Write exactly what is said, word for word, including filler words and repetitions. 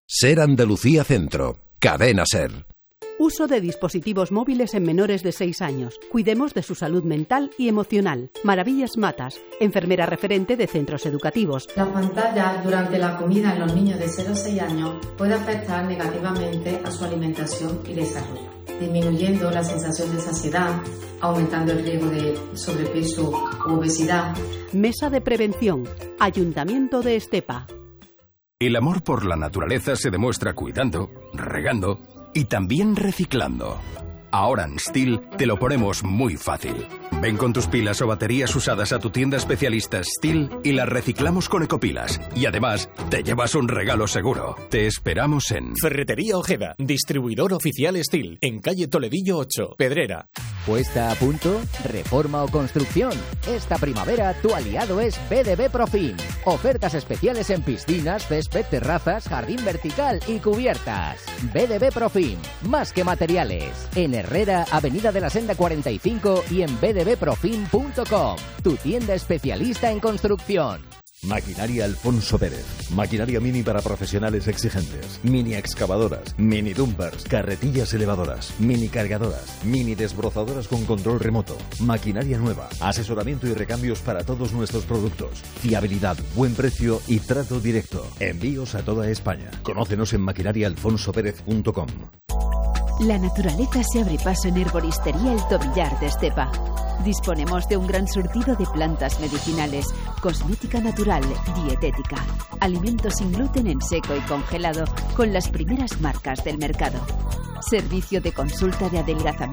Ser Andalucía Centro. Cadena Ser. Uso de dispositivos móviles en menores de seis años. Cuidemos de su salud mental y emocional. Maravillas Matas, enfermera referente de centros educativos. La pantalla durante la comida en los niños de cero a seis años puede afectar negativamente a su alimentación y desarrollo, disminuyendo la sensación de saciedad, aumentando el riesgo de sobrepeso u obesidad. Mesa de Prevención. Ayuntamiento de Estepa. El amor por la naturaleza se demuestra cuidando, regando y también reciclando. Ahora en Stihl te lo ponemos muy fácil. Ven con tus pilas o baterías usadas a tu tienda especialista Stihl y las reciclamos con Ecopilas. Y además, te llevas un regalo seguro. Te esperamos en Ferretería Ojeda, distribuidor oficial Stihl, en calle Toledillo ocho, Pedrera. ¿Puesta a punto? ¿Reforma o construcción? Esta primavera tu aliado es B D B Profim. Ofertas especiales en piscinas, césped, terrazas, jardín vertical y cubiertas. B D B Profim, más que materiales. En Herrera, Avenida de la Senda cuarenta y cinco y en b d b profim punto com, tu tienda especialista en construcción. Maquinaria Alfonso Pérez. Maquinaria mini para profesionales exigentes. Mini excavadoras, mini dumpers, carretillas elevadoras, mini cargadoras, mini desbrozadoras con control remoto. Maquinaria nueva, asesoramiento y recambios para todos nuestros productos. Fiabilidad, buen precio y trato directo. Envíos a toda España. Conócenos en maquinaria alfonso pérez punto com. La naturaleza se abre paso en Herboristería El Tobillar de Estepa. Disponemos de un gran surtido de plantas medicinales, cosmética natural, dietética, alimentos sin gluten en seco y congelado con las primeras marcas del mercado. Servicio de consulta de adelgazamiento